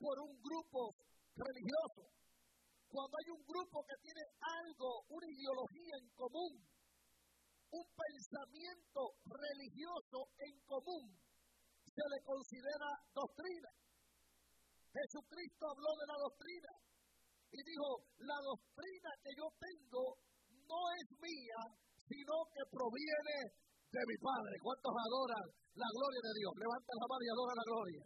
por un grupo religioso. Cuando hay un grupo que tiene algo, una ideología en común, un pensamiento religioso en común, se le considera doctrina. Jesucristo habló de la doctrina y dijo, la doctrina que yo tengo no es mía, sino que proviene de mi Padre. ¿Cuántos adoran la gloria de Dios? Levanta la mano y adora la gloria.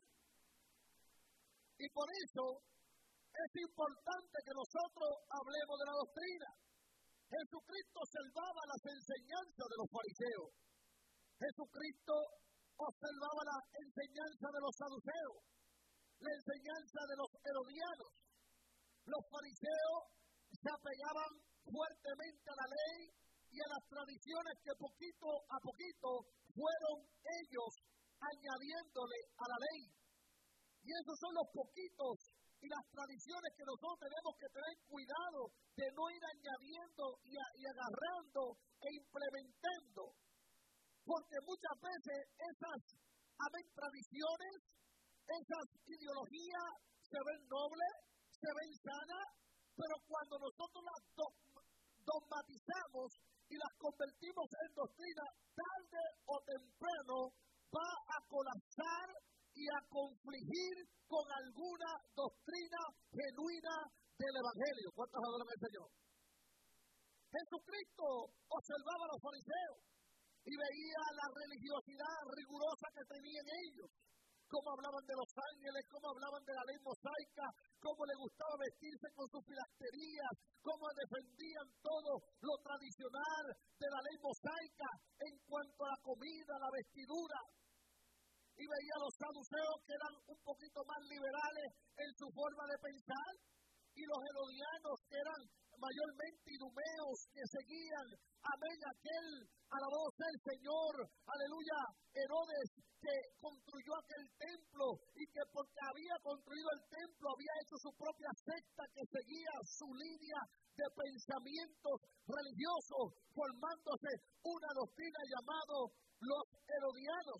Y por eso es importante que nosotros hablemos de la doctrina. Jesucristo observaba las enseñanzas de los fariseos. Jesucristo observaba la enseñanza de los saduceos, la enseñanza de los herodianos. Los fariseos se apegaban fuertemente a la ley y a las tradiciones que poquito a poquito fueron ellos añadiéndole a la ley. Y esos son los poquitos y las tradiciones que nosotros tenemos que tener cuidado de no ir añadiendo y agarrando e implementando. Porque muchas veces esas tradiciones, esas ideologías se ven nobles, se ven sanas, pero cuando nosotros las dogmatizamos y las convertimos en doctrina, tarde o temprano va a colapsar y a confligir con alguna doctrina genuina del Evangelio. ¿Cuántos adoran al Señor? Jesucristo observaba a los fariseos y veía la religiosidad rigurosa que tenían ellos, cómo hablaban de los ángeles, cómo hablaban de la ley mosaica, cómo les gustaba vestirse con sus filacterías, cómo defendían todo lo tradicional de la ley mosaica en cuanto a la comida, la vestidura. Y veía a los saduceos que eran un poquito más liberales en su forma de pensar, y los herodianos que eran mayormente idumeos, que seguían, amén, aquel, alabado sea el Señor, aleluya, Herodes, que construyó aquel templo, y que porque había construido el templo, había hecho su propia secta que seguía su línea de pensamientos religiosos, formándose una doctrina llamada los herodianos.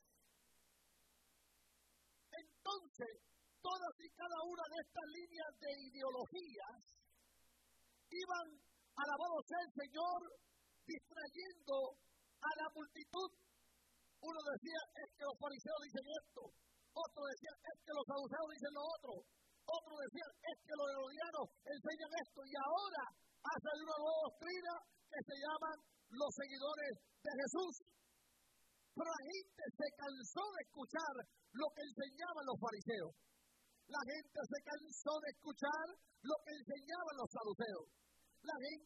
Entonces, todas y cada una de estas líneas de ideologías iban, alabado sea el Señor, distrayendo a la multitud. Uno decía, es que los fariseos dicen esto. Otro decía, es que los saduceos dicen lo otro. Otro decía, es que los herodianos enseñan esto. Y ahora ha salido una nueva doctrina que se llaman los seguidores de Jesús. Pero la gente se cansó de escuchar lo que enseñaban los fariseos. La gente se cansó de escuchar lo que enseñaban los saduceos. La gente